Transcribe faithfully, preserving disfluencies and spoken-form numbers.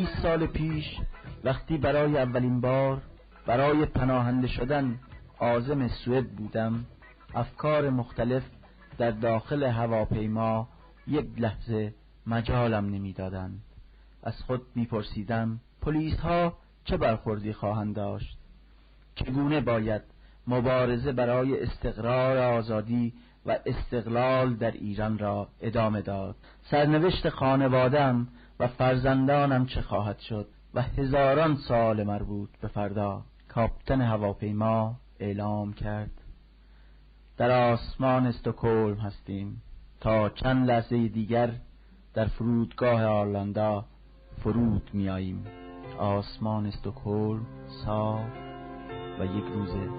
بیست سال پیش وقتی برای اولین بار برای پناهنده شدن عازم سوئد بودم، افکار مختلف در داخل هواپیما یک لحظه مجالم نمیدادند. از خود میپرسیدم پلیس ها چه برخوردی خواهند داشت؟ چگونه باید مبارزه برای استقرار آزادی و استقلال در ایران را ادامه داد؟ سرنوشت خانواده‌ام و فرزندانم چه خواهد شد؟ و هزاران سوال مربوط به فردا. کاپیتان هواپیما اعلام کرد در آسمان استکهلم هستیم، تا چند لحظه دیگر در فرودگاه آرلاندا فرود میاییم. آسمان استکهلم صاف و یک روز